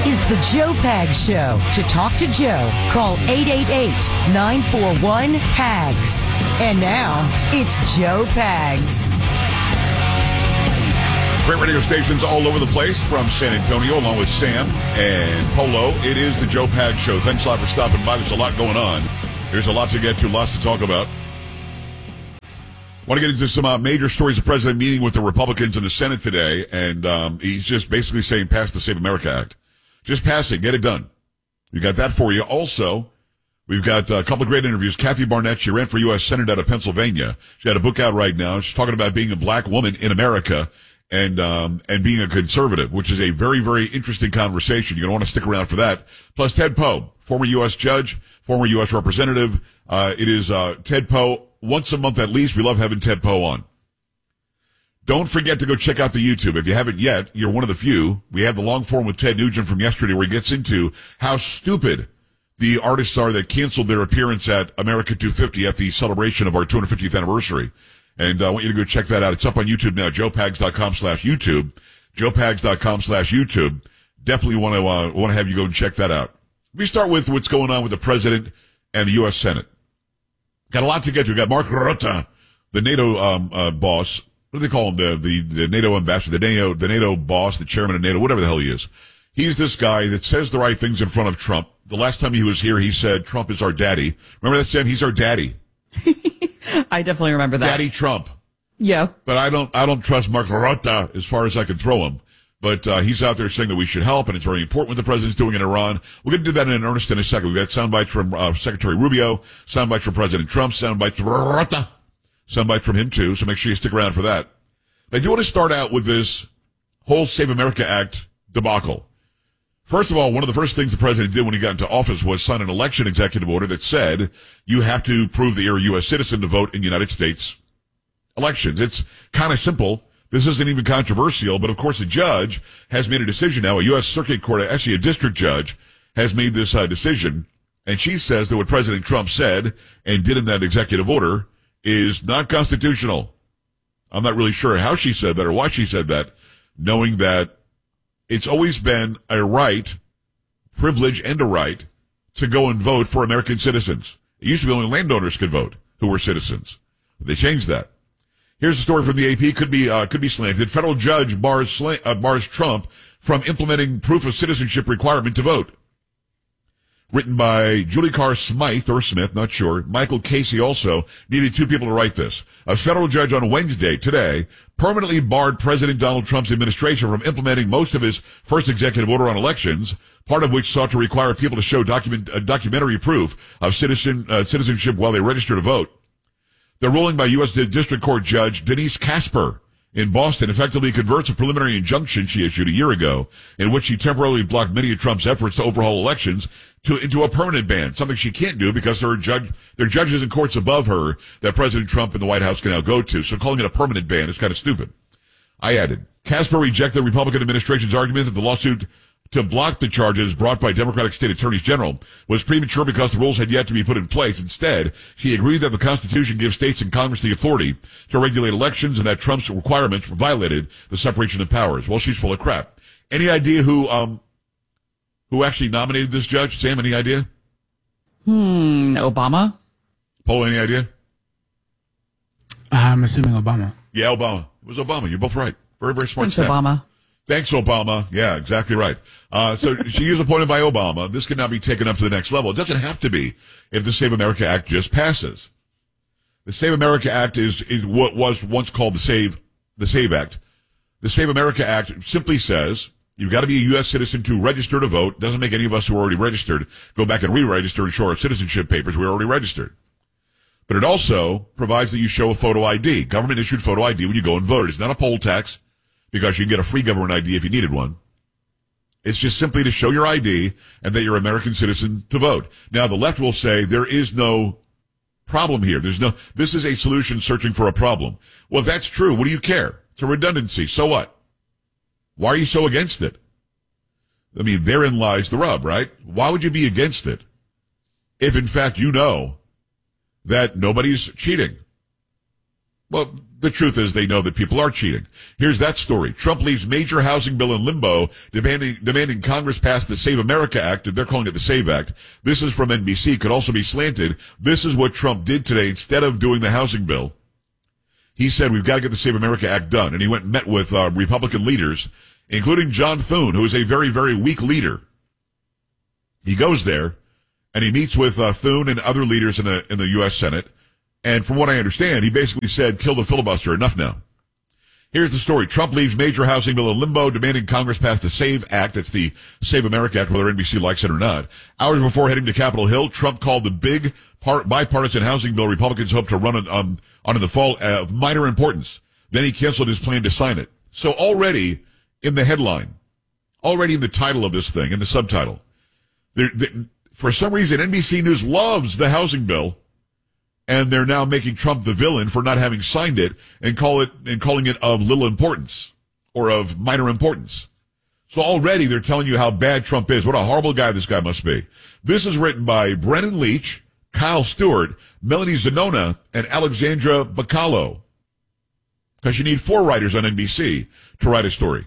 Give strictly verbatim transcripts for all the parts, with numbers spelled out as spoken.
is the Joe Pags Show. To talk to Joe, call eight eight eight, nine four one, P A G S. And now, it's Joe Pags. Great radio stations all over the place from San Antonio, along with Sam and Polo. It is the Joe Pags Show. Thanks a lot for stopping by. There's a lot going on. There's a lot to get to, lots to talk about. Want to get into some uh, major stories. The president meeting with the Republicans in the Senate today, and um, he's just basically saying pass the Save America Act. Just pass it. Get it done. We got that for you. Also, we've got a couple of great interviews. Kathy Barnett, she ran for U S Senate out of Pennsylvania. She got a book out right now. She's talking about being a black woman in America and um, and being a conservative, which is a very, very interesting conversation. You're going to want to stick around for that. Plus, Ted Poe, former U S judge, former U S representative. Uh, it is uh, Ted Poe. Once a month at least, we love having Ted Poe on. Don't forget to go check out the YouTube. If you haven't yet, you're one of the few. We have the long form with Ted Nugent from yesterday where he gets into how stupid the artists are that canceled their appearance at America two fifty at the celebration of our two hundred fiftieth anniversary. And uh, I want you to go check that out. It's up on YouTube now, joepags.com slash YouTube, joepags.com slash YouTube. Definitely want to uh, want to have you go and check that out. Let me start with what's going on with the president and the U S Senate. Got a lot to get to. We got Mark Rutte, the NATO um, uh, boss. What do they call him? The, the the NATO ambassador, the NATO the NATO boss, the chairman of NATO, whatever the hell he is. He's this guy that says the right things in front of Trump. The last time he was here, he said Trump is our daddy. Remember that, Sam? He's our daddy. I definitely remember that. Daddy Trump. Yeah. But I don't I don't trust Mark Rutte as far as I can throw him. But uh, he's out there saying that we should help, and it's very important what the president's doing in Iran. We're going to do that in earnest in a second. We've got sound bites from uh, Secretary Rubio, sound bites from President Trump, sound bites from Rutte, sound bites from him too, so make sure you stick around for that. But I do want to start out with this whole Save America Act debacle. First of all, one of the first things the president did when he got into office was sign an election executive order that said you have to prove that you're a U S citizen to vote in United States elections. It's kind of simple. This isn't even controversial, but of course a judge has made a decision now. A U S Circuit Court, actually a district judge, has made this uh, decision, and she says that what President Trump said and did in that executive order is not constitutional. I'm not really sure how she said that or why she said that, knowing that it's always been a right, privilege and a right, to go and vote for American citizens. It used to be only landowners could vote who were citizens. But they changed that. Here's a story from the A P. Could be uh, could be slanted. Federal judge bars sl- uh, bars Trump from implementing proof of citizenship requirement to vote. Written by Julie Carr Smythe or Smith, not sure. Michael Casey also needed two people to write this. A federal judge on Wednesday, today, permanently barred President Donald Trump's administration from implementing most of his first executive order on elections, part of which sought to require people to show document uh, documentary proof of citizen uh, citizenship while they register to vote. The ruling by U S District Court Judge Denise Casper in Boston effectively converts a preliminary injunction she issued a year ago, in which she temporarily blocked many of Trump's efforts to overhaul elections, to into a permanent ban, something she can't do because there are, judge, there are judges and courts above her that President Trump and the White House can now go to. So calling it a permanent ban is kind of stupid. I added, Casper rejected the Republican administration's argument that the lawsuit to block the charges brought by Democratic state attorneys general was premature because the rules had yet to be put in place. Instead, she agreed that the Constitution gives states and Congress the authority to regulate elections and that Trump's requirements violated the separation of powers. Well, she's full of crap. Any idea who um who actually nominated this judge? Sam, any idea? Hmm, Obama? Paul, any idea? I'm assuming Obama. Yeah, Obama. It was Obama. You're both right. Very, very smart. Thanks, Sam. Obama. Thanks, Obama. Yeah, exactly right. Uh, so she is appointed by Obama. This can now be taken up to the next level. It doesn't have to be if the Save America Act just passes. The Save America Act is, is what was once called the Save, the Save Act. The Save America Act simply says you've got to be a U S citizen to register to vote. Doesn't make any of us who are already registered go back and re-register and show our citizenship papers. We're already registered. But it also provides that you show a photo I D. Government issued photo I D when you go and vote. It's not a poll tax, because you can get a free government I D if you needed one. It's just simply to show your I D and that you're an American citizen to vote. Now, the left will say there is no problem here. There's no, this is a solution searching for a problem. Well, if that's true, what do you care? It's a redundancy. So what? Why are you so against it? I mean, therein lies the rub, right? Why would you be against it if, in fact, you know that nobody's cheating? Well, the truth is they know that people are cheating. Here's that story. Trump leaves major housing bill in limbo, demanding, demanding Congress pass the Save America Act. They're calling it the SAVE Act. This is from N B C. Could also be slanted. This is what Trump did today. Instead of doing the housing bill, he said, we've got to get the Save America Act done. And he went and met with uh, Republican leaders, including John Thune, who is a very, very weak leader. He goes there and he meets with uh, Thune and other leaders in the in the U S Senate. And from what I understand, he basically said, kill the filibuster, enough now. Here's the story. Trump leaves major housing bill in limbo, demanding Congress pass the SAVE Act. It's the Save America Act, whether N B C likes it or not. Hours before heading to Capitol Hill, Trump called the big part, bipartisan housing bill Republicans hope to run on, um, on in the fall of minor importance. Then he canceled his plan to sign it. So already in the headline, already in the title of this thing, in the subtitle, there, there, for some reason, N B C News loves the housing bill. And they're now making Trump the villain for not having signed it and call it and calling it of little importance or of minor importance. So already they're telling you how bad Trump is. What a horrible guy this guy must be. This is written by Brennan Leach, Kyle Stewart, Melanie Zanona, and Alexandra Bacallo. Because you need four writers on N B C to write a story.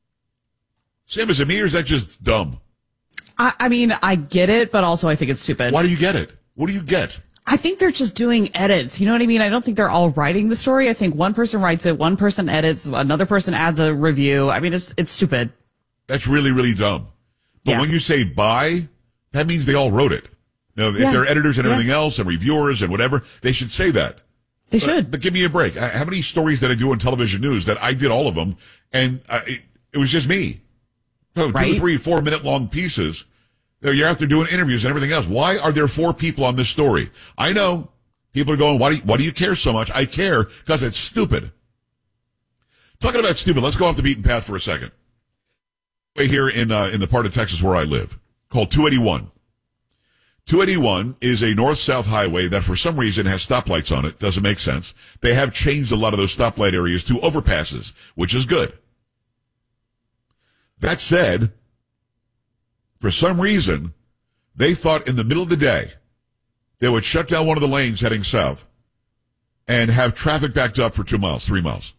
Sam, is it me or is that just dumb? I, I mean, I get it, but also I think it's stupid. Why do you get it? What do you get? I think they're just doing edits. You know what I mean? I don't think they're all writing the story. I think one person writes it, one person edits, another person adds a review. I mean, it's it's stupid. That's really, really dumb. But yeah. when you say by, that means they all wrote it. You know, if yeah. they're editors and everything yeah. else and reviewers and whatever, they should say that. They but, should. But give me a break. How many stories that I do on television news that I did all of them and I, it, it was just me? So right? Two, three, four minute long pieces. You're out there doing interviews and everything else. Why are there four people on this story? I know. People are going, why do you, why do you care so much? I care because it's stupid. Talking about stupid, let's go off the beaten path for a second. Here in uh, in the part of Texas where I live, called two eighty-one. two eighty-one is a north-south highway that for some reason has stoplights on it. Doesn't make sense. They have changed a lot of those stoplight areas to overpasses, which is good. That said, for some reason, they thought in the middle of the day, they would shut down one of the lanes heading south and have traffic backed up for two miles, three miles.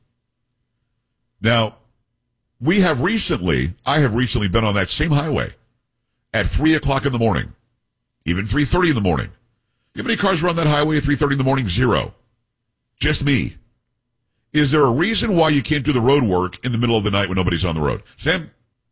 Now, we have recently, I have recently been on that same highway at three o'clock in the morning, even three thirty in the morning. You have any cars run that highway at three thirty in the morning? Zero. Just me. Is there a reason why you can't do the road work in the middle of the night when nobody's on the road? Sam?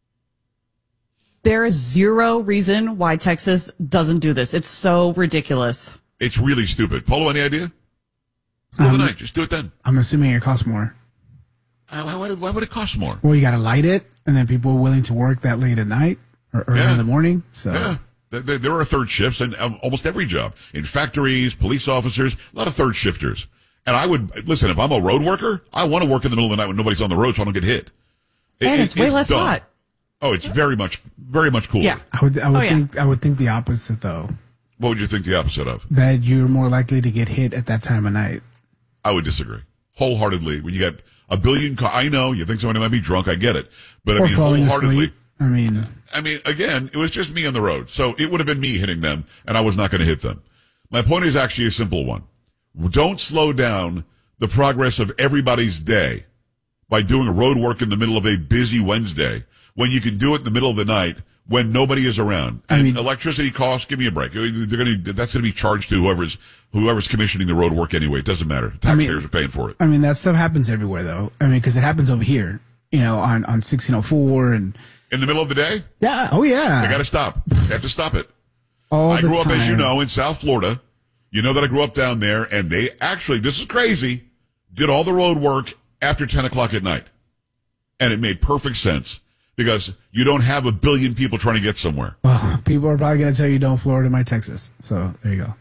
There is zero reason why Texas doesn't do this. It's so ridiculous. It's really stupid. Polo, any idea? Middle um, of the night, just do it then. I'm assuming it costs more. Uh, why, why, why would it cost more? Well, you got to light it, and then people are willing to work that late at night or early yeah. in the morning. So yeah. There, there are third shifts in um, almost every job. In factories, police officers, a lot of third shifters. And I would, listen, if I'm a road worker, I want to work in the middle of the night when nobody's on the road so I don't get hit. It, and it's it, way it's less dumb. hot. Oh, it's very much, very much cooler. Yeah. I would, I would oh, think, yeah. I would think the opposite though. What would you think the opposite of? That you're more likely to get hit at that time of night. I would disagree wholeheartedly. When you got a billion cars, I know you think somebody might be drunk. I get it, but or I mean, falling wholeheartedly. Asleep. I mean, I mean, again, it was just me on the road, so it would have been me hitting them, and I was not going to hit them. My point is actually a simple one: don't slow down the progress of everybody's day by doing road work in the middle of a busy Wednesday, when you can do it in the middle of the night when nobody is around. And I mean, electricity costs, give me a break. They're going to, that's going to be charged to whoever's, whoever's commissioning the road work anyway. It doesn't matter. Taxpayers I mean, are paying for it. I mean, that stuff happens everywhere though. I mean, because it happens over here, you know, on, on sixteen oh four and. In the middle of the day? Yeah. Oh yeah. They got to stop. They have to stop it. All I the grew up, time. as you know, in South Florida. You know that I grew up down there, and they actually, this is crazy, did all the road work after ten o'clock at night. And it made perfect sense. Because you don't have a billion people trying to get somewhere. Well, people are probably going to tell you don't Florida, my Texas. So there you go.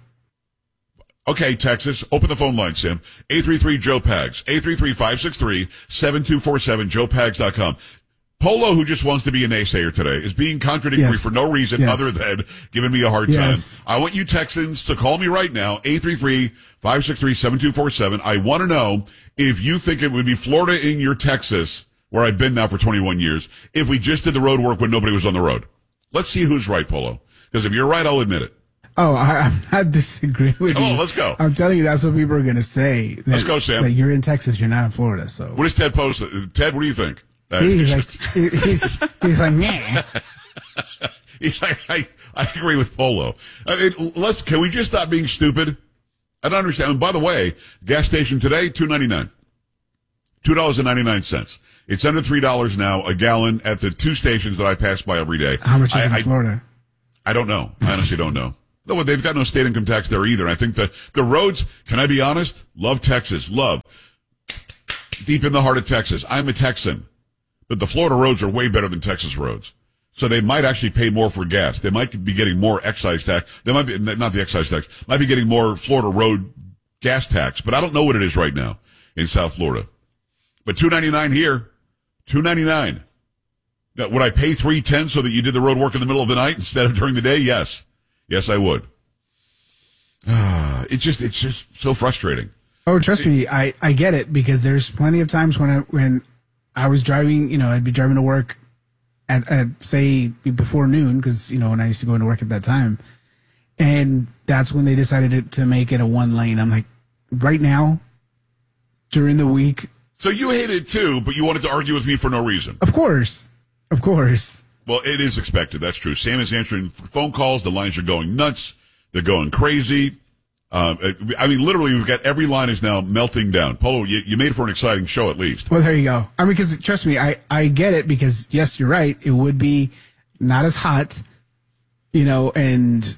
Okay, Texas. Open the phone line, Sam. eight three three Joe Pags. eight three three, five six three, seven two four seven, joe pags dot com. Polo, who just wants to be a naysayer today, is being contradictory yes. for no reason yes. other than giving me a hard yes. time. I want you Texans to call me right now, eight three three, five six three, seven two four seven. I want to know if you think it would be Florida in your Texas, where I've been now for twenty-one years, if we just did the road work when nobody was on the road. Let's see who's right, Polo. Because if you're right, I'll admit it. Oh, I, I'm not disagreeing with Come you. on, let's go. I'm telling you, that's what people are going to say. That, Let's go, Sam. That you're in Texas, you're not in Florida. So What does Ted post? Ted, what do you think? Uh, he's like, he's, he's like, yeah. He's like, I, I agree with Polo. I mean, let's, can we just stop being stupid? I don't understand. And by the way, gas station today, two ninety-nine. two dollars and ninety-nine cents. It's under three dollars now a gallon at the two stations that I pass by every day. How much is I, in I, Florida? I don't know. I honestly don't know. No, they've got no state income tax there either. And I think the, the roads, can I be honest? Love Texas. Love. Deep in the heart of Texas. I'm a Texan. But the Florida roads are way better than Texas roads. So they might actually pay more for gas. They might be getting more excise tax. They might be, not the excise tax, might be getting more Florida road gas tax. But I don't know what it is right now in South Florida. But two ninety-nine here. two ninety-nine. Now, would I pay three ten so that you did the road work in the middle of the night instead of during the day? Yes. Yes, I would. Uh, it's just, it's just so frustrating. Oh, trust me, I, I get it because there's plenty of times when I, when I was driving, you know, I'd be driving to work at, at say before noon because, you know, when I used to go into work at that time. And that's when they decided to, to make it a one lane. I'm like, right now, during the week. So you hate it too, but you wanted to argue with me for no reason. Of course. Of course. Well, it is expected. That's true. Sam is answering phone calls. The lines are going nuts. They're going crazy. Um, I mean, literally, we've got every line is now melting down. Polo, you, you made it for an exciting show at least. Well, there you go. I mean, because trust me, I, I get it because, yes, you're right. It would be not as hot, you know, and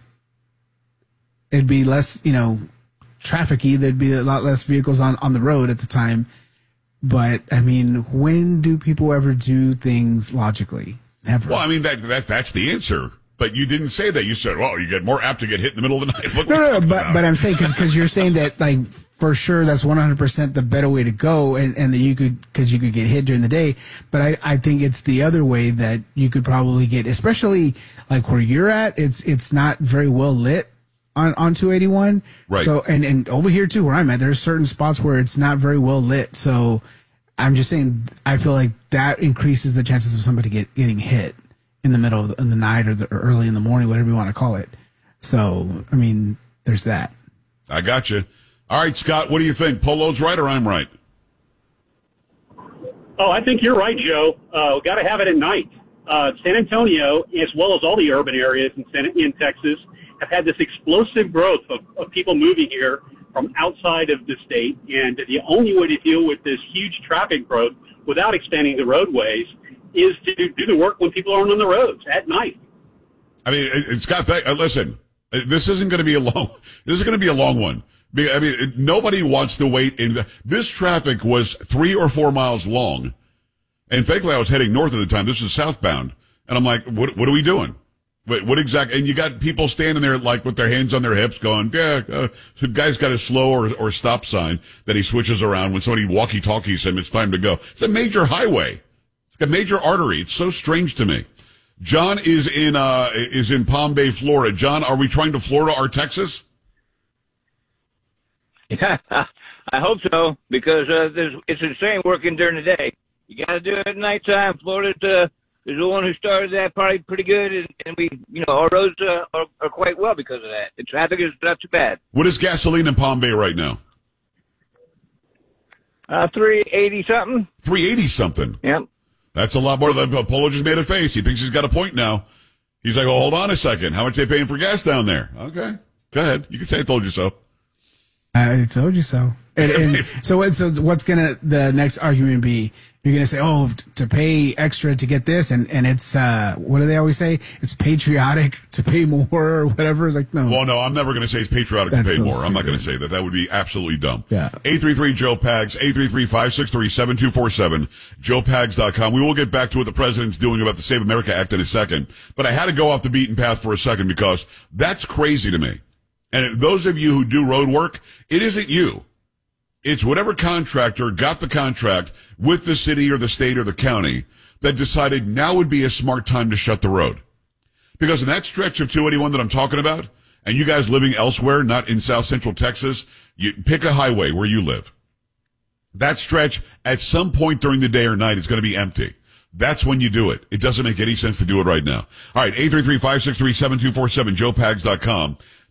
it'd be less, you know, trafficy. There'd be a lot less vehicles on, on the road at the time. But, I mean, when do people ever do things logically? Never. Well, I mean, that, that that's the answer. But you didn't say that. You said, well, you get more apt to get hit in the middle of the night. What no, no, no, but, about? but I'm saying, because you're saying that, like, for sure that's one hundred percent the better way to go, and, and that you could, because you could get hit during the day. But I, I think it's the other way that you could probably get, especially, like, where you're at, it's it's not very well lit on, on two eighty-one. Right. So, and, and over here, too, where I'm at, there's certain spots where it's not very well lit. So I'm just saying, I feel like that increases the chances of somebody get, getting hit in the middle of the, in the night or, the, or early in the morning, whatever you want to call it. So, I mean, there's that. I got you. All right, Scott, what do you think? Polo's right or I'm right? Oh, I think you're right, Joe. Uh, got to have it at night. Uh, San Antonio, as well as all the urban areas in, San, in Texas, have had this explosive growth of, of people moving here from outside of the state. And the only way to deal with this huge traffic growth without expanding the roadways is to do the work when people aren't on the roads at night. I mean, Scott, uh, listen, this isn't going to be a long, this is going to be a long one. I mean, nobody wants to wait in the, this traffic was three or four miles long. And thankfully I was heading north at the time. This is southbound. And I'm like, what, what are we doing? What, what exactly? And you got people standing there like with their hands on their hips going, yeah, uh, so the guy's got a slow or, or stop sign that he switches around when somebody walkie-talkies him. It's time to go. It's a major highway. It's a major artery. It's so strange to me. John is in, uh, is in Palm Bay, Florida. John, are we trying to Florida our Texas? Yeah, I hope so, because uh, there's, it's the same working during the day. You got to do it at nighttime. Florida uh, is the one who started that probably pretty good, and, and we, you know, our roads uh, are, are quite well because of that. The traffic is not too bad. What is gasoline in Palm Bay right now? Uh, three eighty something. three eighty something. Yep. That's a lot more than Polo just made a face. He thinks he's got a point now. He's like, oh, hold on a second. How much are they paying for gas down there? Okay. Go ahead. You can say I told you so. I told you so. And, and so, so what's gonna the next argument be? You're gonna say, "Oh, to pay extra to get this," and and it's uh, what do they always say? It's patriotic to pay more or whatever. Like, no. Well, no, I'm never gonna say it's patriotic That's to pay so more. I'm not stupid. gonna say that. That would be absolutely dumb. Yeah. eight three three Joe Pags, eight three three, five six three, seven two four seven, joe pags dot com. We will get back to what the president's doing about the Save America Act in a second, but I had to go off the beaten path for a second because that's crazy to me. And those of you who do road work, it isn't you. It's whatever contractor got the contract with the city or the state or the county that decided now would be a smart time to shut the road. Because in that stretch of two eighty-one that I'm talking about, and you guys living elsewhere, not in South Central Texas, you pick a highway where you live. That stretch, at some point during the day or night, is going to be empty. That's when you do it. It doesn't make any sense to do it right now. All right, eight three three, five six three, seven two four seven, joe pags dot com.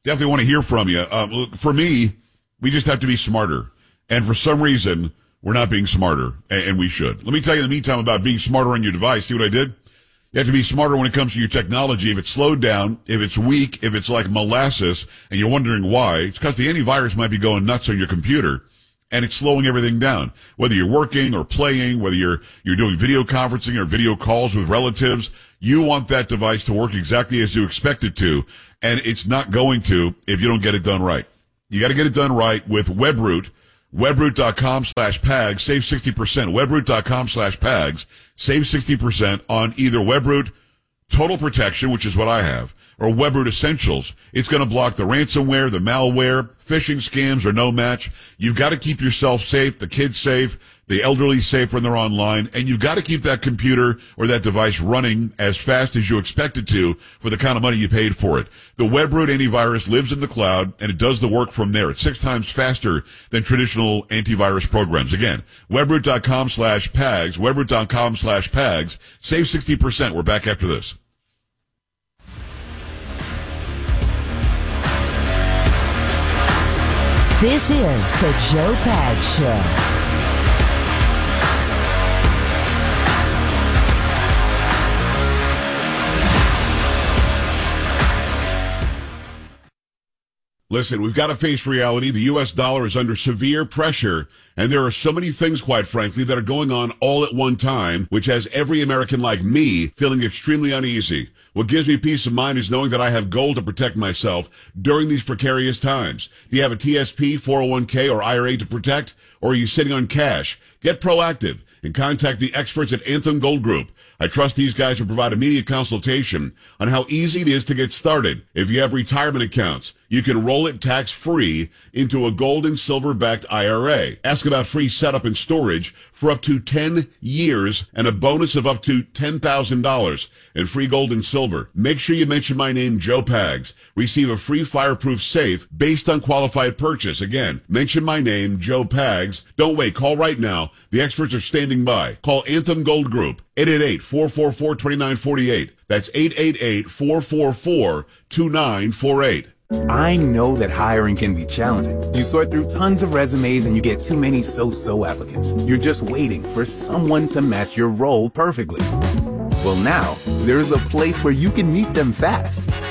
Definitely want to hear from you. Um, for me, we just have to be smarter. And for some reason, we're not being smarter, and, and we should. Let me tell you in the meantime about being smarter on your device. See what I did? You have to be smarter when it comes to your technology. If it's slowed down, if it's weak, if it's like molasses, and you're wondering why, it's because the antivirus might be going nuts on your computer, and it's slowing everything down. Whether you're working or playing, whether you're you're doing video conferencing or video calls with relatives, you want that device to work exactly as you expect it to, and it's not going to if you don't get it done right. You got to get it done right with WebRoot. Webroot.com slash PAGS, save sixty percent. Webroot.com slash PAGS, save sixty percent on either WebRoot Total Protection, which is what I have, or WebRoot Essentials. It's going to block the ransomware, the malware, phishing scams are no match. You've got to keep yourself safe, the kids safe, the elderly safe when they're online, and you've got to keep that computer or that device running as fast as you expect it to for the kind of money you paid for it. The WebRoot antivirus lives in the cloud, and it does the work from there. It's six times faster than traditional antivirus programs. Again, webroot.com slash PAGS, webroot.com slash PAGS. Save sixty percent. We're back after this. This is the Joe Pags Show. Listen, we've got to face reality. The U S dollar is under severe pressure, and there are so many things, quite frankly, that are going on all at one time, which has every American like me feeling extremely uneasy. What gives me peace of mind is knowing that I have gold to protect myself during these precarious times. Do you have a T S P, four oh one k, or I R A to protect, or are you sitting on cash? Get proactive and contact the experts at Anthem Gold Group. I trust these guys will provide immediate consultation on how easy it is to get started. If you have retirement accounts, you can roll it tax-free into a gold and silver-backed I R A. Ask about free setup and storage for up to ten years and a bonus of up to ten thousand dollars in free gold and silver. Make sure you mention my name, Joe Pags. Receive a free fireproof safe based on qualified purchase. Again, mention my name, Joe Pags. Don't wait. Call right now. The experts are standing by. Call Anthem Gold Group, eight eight eight, four four four, two nine four eight. That's eight eight eight, four four four, two nine four eight. I know that hiring can be challenging. You sort through tons of resumes and you get too many so-so applicants. You're just waiting for someone to match your role perfectly. Well, now, there's a place where you can meet them fast.